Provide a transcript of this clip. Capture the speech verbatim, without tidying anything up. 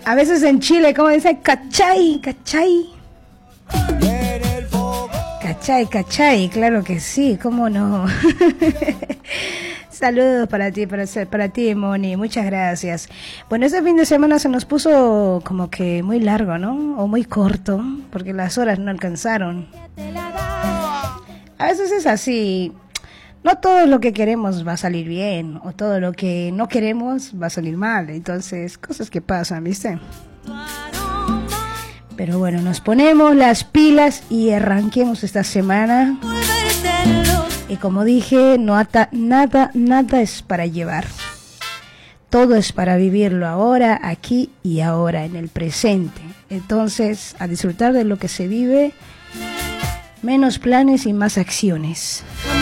A veces en Chile, como dicen, cachay, cachay. Cachay, cachay, claro que sí, cómo no. Saludos para ti, para, para ti, Moni, muchas gracias. Bueno, este fin de semana se nos puso como que muy largo, ¿no? O muy corto, porque las horas no alcanzaron. A veces es así, no todo lo que queremos va a salir bien, o todo lo que no queremos va a salir mal, entonces, cosas que pasan, ¿viste? Pero bueno, nos ponemos las pilas y arranquemos esta semana. Y como dije, no ata, nada, nada es para llevar. Todo es para vivirlo ahora, aquí y ahora, en el presente. Entonces, a disfrutar de lo que se vive, menos planes y más acciones.